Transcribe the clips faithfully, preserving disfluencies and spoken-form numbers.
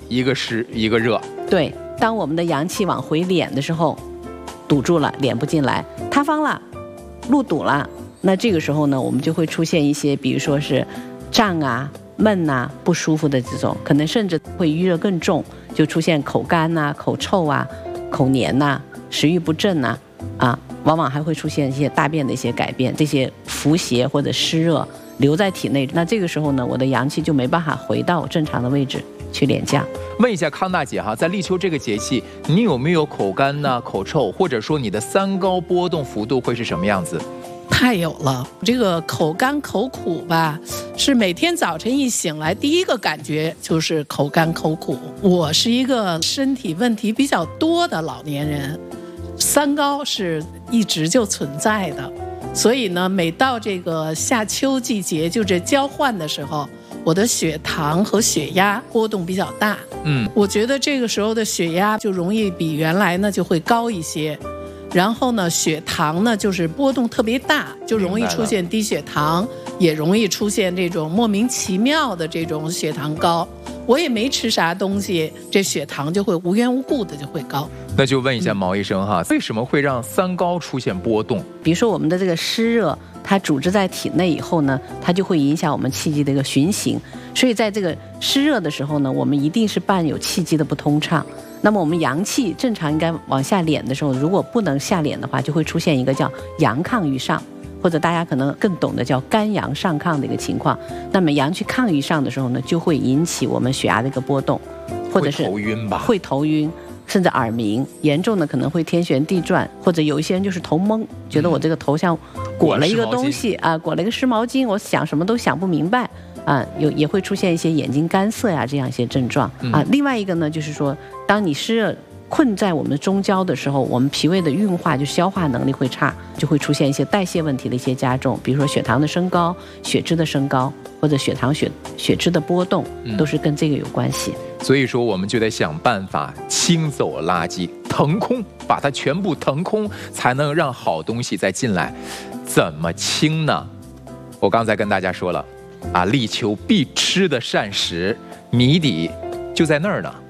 一个湿一个热。 对，当我们的阳气往回敛的时候，堵住了，敛不进来，塌方了，路堵了，那这个时候呢，我们就会出现一些，比如说是胀啊、闷啊、不舒服的这种，可能甚至会淤热更重，就出现口干呐、口臭啊、口黏呐、食欲不振呐，啊，往往还会出现一些大便的一些改变，这些腹泻或者湿热留在体内，那这个时候呢，我的阳气就没办法回到正常的位置去敛降。 问一下康大姐哈，在立秋这个节气，你有没有口干呐、啊、口臭，或者说你的三高波动幅度会是什么样子？ 太有了，这个口干口苦吧，是每天早晨一醒来第一个感觉就是口干口苦。我是一个身体问题比较多的老年人，三高是一直就存在的，所以呢，每到这个夏秋季节，就这交换的时候，我的血糖和血压波动比较大。 嗯， 我觉得这个时候的血压就容易比原来呢就会高一些。然后呢，血糖呢就是波动特别大，就容易出现低血糖，也容易出现这种莫名其妙的这种血糖高。我也没吃啥东西，这血糖就会无缘无故的就会高。 那就问一下毛医生哈，为什么会让三高出现波动？ 比如说我们的这个湿热，它阻滞在体内以后呢，它就会影响我们气机的一个循行。所以在这个湿热的时候呢，我们一定是伴有气机的不通畅。那么我们阳气正常应该往下敛的时候，如果不能下敛的话，就会出现一个叫阳亢于上，或者大家可能更懂的叫肝阳上亢的一个情况。那么阳气亢于上的时候呢，就会引起我们血压的一个波动，或者是会头晕吧？ 会头晕，甚至耳鸣，严重的可能会天旋地转，或者有一些人就是头懵，觉得我这个头像裹了一个东西啊，裹了一个湿毛巾，我想什么都想不明白。啊，有也会出现一些眼睛干涩呀、啊、这样一些症状啊。另外一个呢，就是说，当你湿热困在我们中焦的时候，我们脾胃的运化就消化能力会差，就会出现一些代谢问题的一些加重，比如说血糖的升高、血脂的升高，或者血糖血血脂的波动，都是跟这个有关系。 嗯、所以说，我们就得想办法清走垃圾，腾空，把它全部腾空，才能让好东西再进来。怎么清呢？我刚才跟大家说了。啊，立秋必吃的膳食谜底就在那儿呢。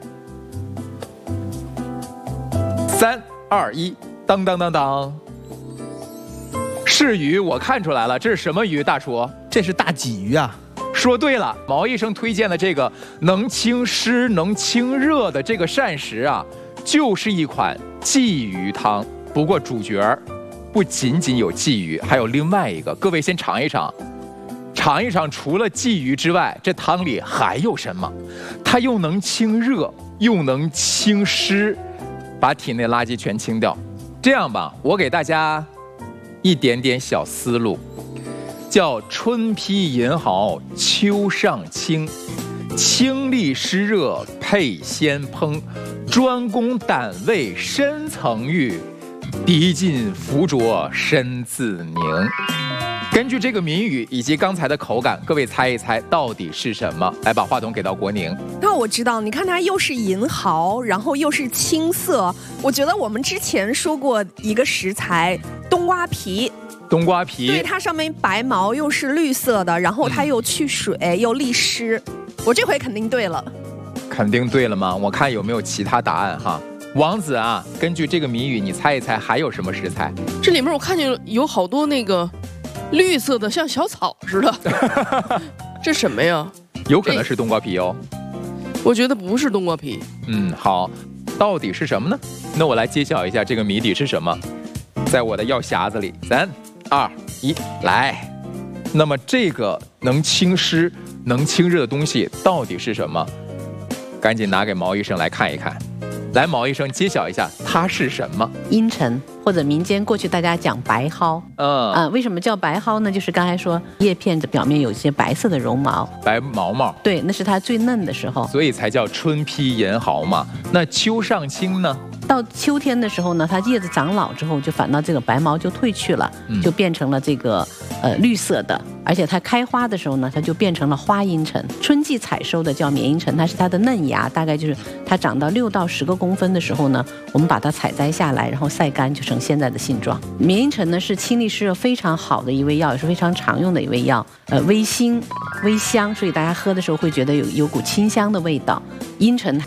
三二一，当当当当，是鱼，我看出来了，这是什么鱼？大厨， 这是大鲫鱼啊！ 说对了，毛医生推荐的这个能清湿、能清热的这个膳食啊，就是一款鲫鱼汤。不过主角不仅仅有鲫鱼，还有另外一个，各位先尝一尝。尝一尝，除了鲫鱼之外，这汤里还有什么？它又能清热，又能清湿，把体内垃圾全清掉。这样吧，我给大家一点点小思路，叫春披银毫，秋上清，清利湿热配鲜烹，专攻胆胃深层郁，涤尽浮浊身自宁。根据这个谜语以及刚才的口感，各位猜一猜到底是什么？来，把话筒给到国宁。 那我知道，你看它又是银毫，然后又是青色。我觉得我们之前说过一个食材，冬瓜皮。 冬瓜皮， 对，它上面白毛又是绿色的，然后它又去水、嗯、又利湿。我这回肯定对了。 肯定对了吗？我看有没有其他答案哈。王子啊，根据这个谜语，你猜一猜还有什么食材？ 这里面我看见有好多那个绿色的，像小草似的。这什么呀？ 有可能是冬瓜皮哦。 我觉得不是冬瓜皮。 嗯，好，到底是什么呢？那我来揭晓一下这个谜底是什么。在我的药匣子里，三二一，来。那么这个能清湿、能清热的东西到底是什么？赶紧拿给毛医生来看一看。来，毛医生揭晓一下，它是什么？ 茵陈，或者民间过去大家讲白蒿。 嗯啊，为什么叫白蒿呢？就是刚才说叶片的表面有一些白色的绒毛， 白毛毛。 对，那是它最嫩的时候， 所以才叫春披银毫嘛。那秋上清呢？ 到秋天的时候呢，它叶子长老之后，就反倒这个白毛就褪去了，嗯、就变成了这个呃绿色的，而且它开花的时候呢，它就变成了花茵陈。春季采收的叫绵茵陈，它是它的嫩芽，大概就是它长到六到十个公分的时候呢，我们把它采摘下来，然后晒干，就成现在的性状。绵茵陈呢是清利湿热非常好的一味药，也是非常常用的一味药，呃，微辛微香，所以大家喝的时候会觉得有有股清香的味道。茵陈